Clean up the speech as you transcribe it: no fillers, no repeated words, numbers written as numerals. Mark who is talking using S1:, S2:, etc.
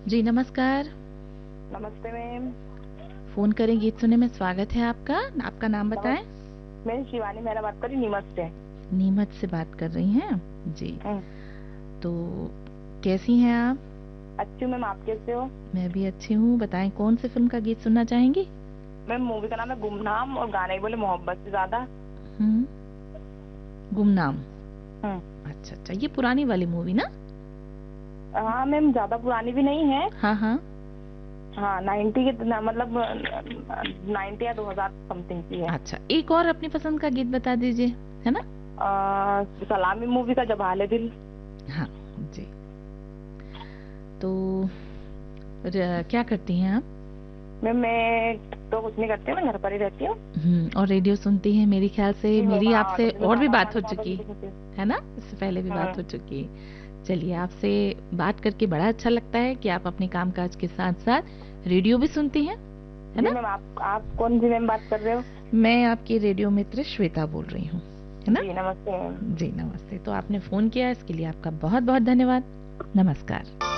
S1: जी नमस्कार।
S2: नमस्ते ma'am.
S1: Phone करें गीत सुने में स्वागत है आपका। आपका नाम बताएं।
S2: मैं शिवानी मेहरा बात कर रही नीमच से।
S1: नीमच से बात कर रही हैं जी।
S2: हम्म,
S1: तो कैसी हैं आप?
S2: अच्छी हूँ मैम, आप कैसे हो?
S1: मैं भी अच्छी हूँ। बताएं कौन सी फिल्म का गीत सुनना चाहेंगी?
S2: मैम मूवी का नाम है गुमनाम और गाने बोले मोहब्बत से ज्यादा।
S1: हम्म, गुमनाम।
S2: हम्म।
S1: अच्छा अच्छा, ये पुरानी वाली मूवी ना?
S2: हाँ मैम, ज्यादा पुरानी भी नहीं है।
S1: हाँ हाँ।
S2: हाँ 90 के मतलब 90 या 2000 समथिंग की है।
S1: अच्छा, एक और अपनी पसंद का गीत बता दीजिए, है ना?
S2: सलामी मूवी का जब हाले दिल।
S1: हाँ जी। तो क्या करती हैं आप?
S2: मैम मैं तो कुछ नहीं करती हूँ, मैं घर पर ही रहती हूँ।
S1: और रेडियो सुनती हैं मेरी ख्याल से।
S2: जी मैम,
S1: मेरी
S2: हाँ
S1: आपसे
S2: मैं
S1: और भी
S2: 9
S1: बात हो
S2: 9:30
S1: चुकी
S2: बजे सुनती हूँ।
S1: है ना? इससे पहले भी बात
S2: हम्म।
S1: हो चुकी है। चलिए, आपसे बात करके बड़ा अच्छा लगता है कि आप अपने कामकाज के साथ साथ रेडियो भी सुनती हैं, है
S2: जी
S1: ना?
S2: मैम, आप कौन सी मैम बात कर रहे हो?
S1: मैं आपकी रेडियो मित्र श्वेता बोल रही हूँ, है ना?
S2: जी नमस्ते मैम।
S1: जी नमस्ते। तो आपने फोन किया, इसके लिए आपका बहुत बहुत धन्यवाद। नमस्कार।